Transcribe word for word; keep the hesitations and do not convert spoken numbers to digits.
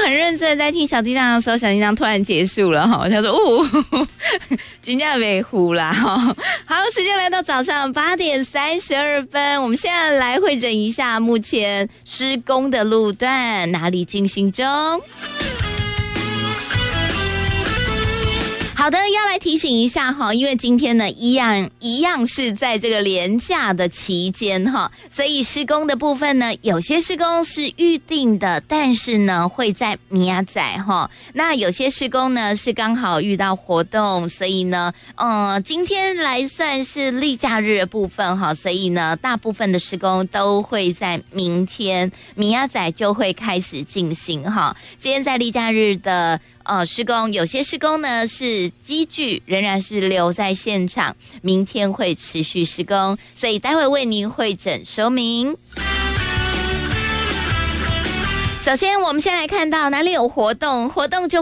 很认真的在听小叮当的时候，小叮当突然结束了哈，他说哦，真的没糊啦哈。好，时间来到早上八点三十二分，我们现在来会诊一下目前施工的路段哪里进行中。好的，要来提醒一下哈，因为今天呢一样一样是在这个连假的期间哈，所以施工的部分呢，有些施工是预定的，但是呢会在明仔哈，那有些施工呢是刚好遇到活动，所以呢，呃，今天来算是例假日的部分哈，所以呢大部分的施工都会在明天明仔就会开始进行哈。今天在例假日的。呃，施工有些施工呢是机具仍然是留在现场，明天会持续施工，所以待会为您会诊说明。首先，我们先来看到哪里有活动，活动就